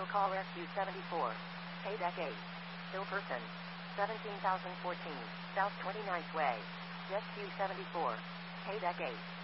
Commercial call SQ74. Paydeck 8. Bill person. 17,014. South 29th Way. SQ74. Paydeck 8.